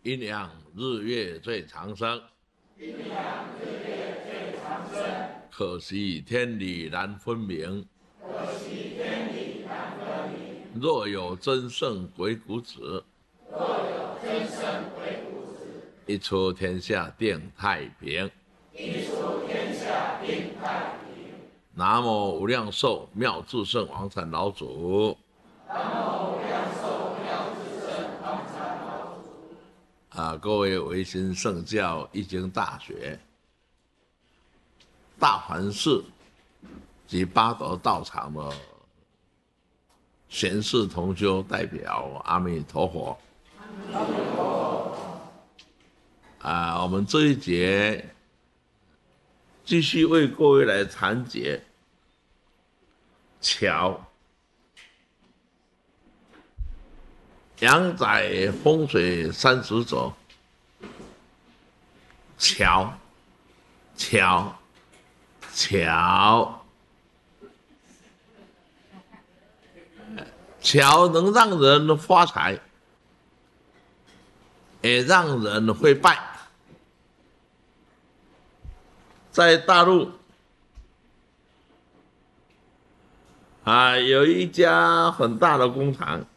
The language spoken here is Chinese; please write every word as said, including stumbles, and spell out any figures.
阴阳日月最长生， 阴阳日月最长生。 可惜天理难分明， 可惜天理难分明。 若有真圣鬼谷子， 若有真圣鬼谷子， 一出天下定太平。 一出天下定太平。 南无无量寿妙智胜王禅老祖。 南无无量寿妙智胜王禅老祖。 啊，各位维新圣教易经大学大环寺及八德道场的贤士同修代表，阿弥陀佛。 阿弥陀佛。 啊，我们这一节继续为各位来谈解桥。阳宅风水三十则，桥，桥，桥，桥能让人发财，也让人会败。在大陆啊，有一家很大的工厂，